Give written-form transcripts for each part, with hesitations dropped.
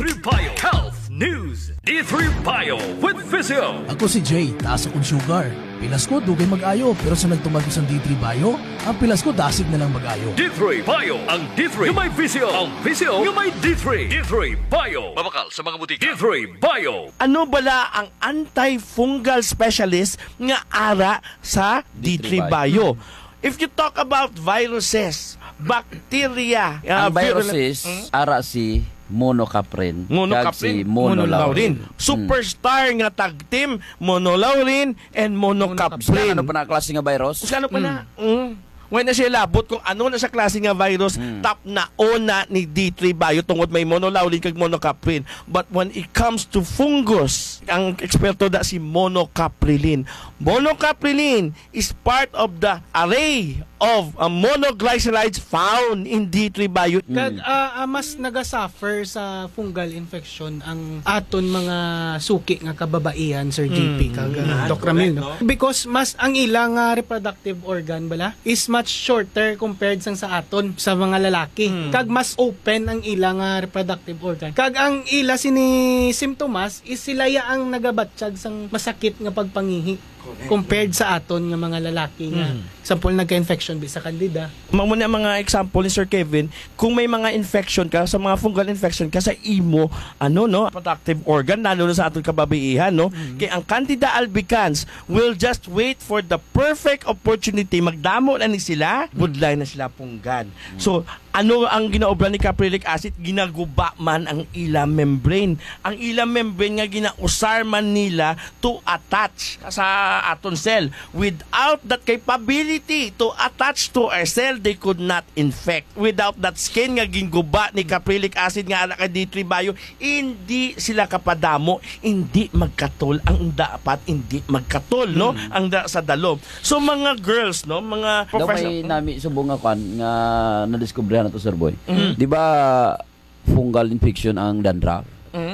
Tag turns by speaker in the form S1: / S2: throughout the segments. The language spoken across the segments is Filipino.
S1: D3 Bio Health News. D3 Bio with Physio.
S2: Ako si Jay, taas akong sugar. Pilas ko dugay mag-ayo, pero sa nagtumagos ang D3 Bio, ang pilas ko dasig na lang mag-ayo.
S1: D3 Bio. Ang D3 yung may Physio. Ang Physio yung may D3. D3 Bio. Mabakal sa mga butika. D3 Bio.
S3: Ano bala ang antifungal specialist nga ara sa D3 Bio? If you talk about viruses, bacteria,
S4: ang viruses, ara si monocaprin,
S3: monocaprin, monolaurin. Superstar nga tag team, monolaurin and monocaprin.
S4: Ano pa na klase nga virus?
S3: Ano pa na? When na siya labot kung ano na sa klase nga virus, top na ona ni D3 Bio tungod may monolaurin kag monocaprin. But when it comes to fungus, ang eksperto da si monocaprilin. Monocaprilin is part of the array of monoglycerides found in D3 Bio.
S5: Kag mas nagasuffer sa fungal infection ang aton mga suki nga kababaihan, Sir JP, kag Doc Ramil, no? Because mas ang ilang reproductive organ bala is much shorter compared sa aton sa mga lalaki. Kag mas open ang ilang reproductive organ. Kag ang ila sini symptoms is sila ya ang nagabatsyag sang masakit nga pagpangihi compared sa aton nga mga lalaki nga example nagka-infection sa candida.
S3: Muna mga example ni Sir Kevin, kung may mga infection ka sa mga fungal infection ka sa imo reproductive organ lalo na sa aton kababaihan, no? Kay ang Candida albicans will just wait for the perfect opportunity, magdamo na ni sila, budlay na sila punggan. So ano ang ginaobra ni caprylic acid? Ginaguba man ang ila membrane. Ang ila membrane nga ginausar man nila to attach sa aton cell. Without that capability to attach to our cell, they could not infect. Without that skin nga ginguba ni caprylic acid nga ala kay D3 Bio, hindi sila kapadamo, hindi magkatol ang dapat, hindi magkatol, no? Ang sa dalom. So mga girls, no, mga
S4: May
S3: professional,
S4: nami subong nga nadiskubre na to, Sir Boy. Di ba fungal infection ang dandruff?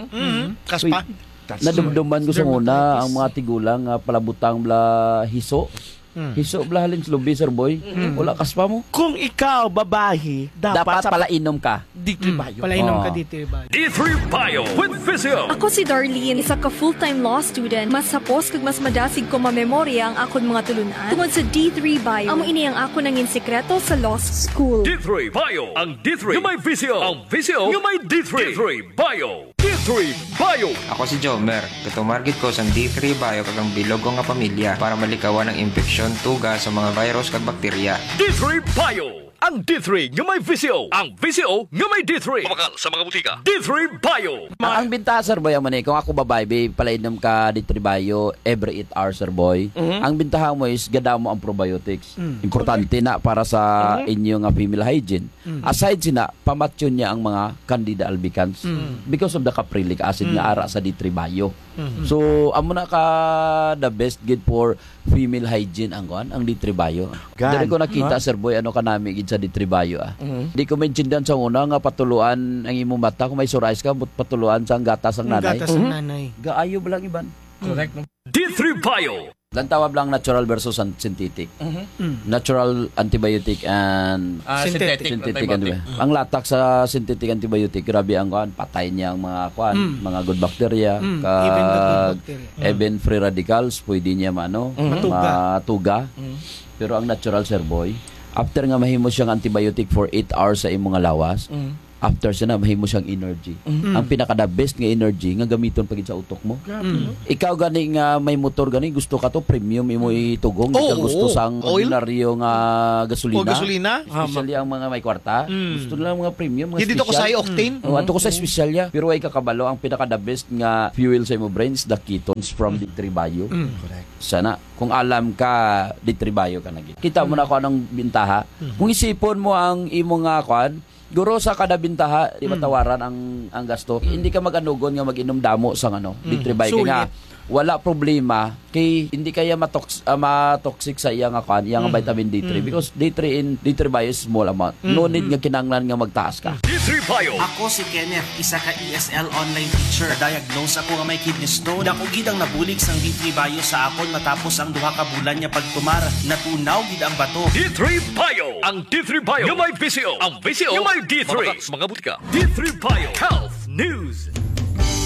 S3: Kaspa.
S4: Nadumduman ko sa una ang mga tigulang palabutang bla hiso. Hiso bla halin sa lubi, Sir Boy. Wala kaspa mo.
S3: Kung ikaw babae, dapat
S4: palainom ka.
S3: D3 Bio.
S5: Palainom ka D3 Bio.
S1: D3 Bio with Physio.
S6: Ako si Darlene, isa ka full-time law student. Mas sapos kag mas madasig ko mamemorya ang akon mga tulunan. Tungod sa D3 Bio, amo ini ang ako nangin sekreto sa law school.
S1: D3 Bio. Ang D3 yung may Physio. Ang Physio yung may D3. D3 Bio. D3 Bio.
S7: Ako si Jomer. Katumargit ko sa D3 Bio kagang bilog ko nga pamilya para malikawan ang infeksyon tuga sa mga virus kag bakterya.
S1: D3 Bio. Ang D3 nga may Physio. Ang Physio nga may D3. Mabakal sa mga butika. D3 Bio.
S4: Ang binta, Sir Boy, man kung ako babae, palainom ka D3 Bio every 8 hours, Sir Boy. Ang bintahan mo is gada mo ang probiotics. Importante na para sa inyong female hygiene. Aside sina, pamatyon niya ang mga Candida albicans because of the caprylic acid nga ara sa D3 Bio. So, amo na ka the best gid for female hygiene ang D3 Bio. Dali ko nakita, Sir Boy, ano ka nami gid sa D3 Bio. Di ko maintindihan sa una nga patuluan ang imong mata kung may psoriasis ka, patuluan sa gatas ang nanay.
S5: Gatas ang nanay.
S4: Gaayo ba lang iban?
S3: Correct.
S1: D3 Bio.
S4: Lantawab lang natural versus synthetic. Natural antibiotic and
S3: Synthetic
S4: antibiotic. Ang latak sa synthetic antibiotic, grabe ang patay niya ang mga mga good bacteria, even free radicals, pwede niya matuga. Pero ang natural, Sir Boy, after nga mahimo siyang antibiotic for 8 hours sa imong lawas, after siya na mahimo siyang energy. Ang pinaka-the best nga energy nga gamiton pagid sa utok mo. Ikaw gani nga may motor gani, gusto ka to premium imo itugong, di ka gusto sang ordinaryo nga gasolina. Especially ang mga may kwarta, gusto nila mga premium, mga
S8: hindi
S4: special.
S8: to ko sa octane.
S4: Ato ko sa special ya. Pero ay kakabalo, ang pinaka-the best nga fuel sa imo brain is the ketones from D3 Bio. Correct. Sana kung alam ka D3 Bio ka na gid. Kita mo na ko anong bintaha. Kung isipon mo ang imo nga guro sa kada bintaha, di matawaran ang gasto. Hindi ka mag-anugon nga mag-inom damo sa D3 Bio nga wala problema kay hindi kaya matoxic sa iyang vitamin D3 because D3 Bio is small amount. No need nga kinahanglan nga magtaas ka.
S1: D3 Bio.
S8: Ako si Kenneth, isa ka ESL online teacher. Diagnose ako nga may kidney stone. Dako gid ang nabulig sang D3 Bio sa akon matapos ang 2 ka bulan nga pagtumar. Natunaw gid ang bato.
S1: D3 Bio. Ang D3 Bio yung may Physio. Ang Physio yung may D3. Mga butika. D3 Bio Health News.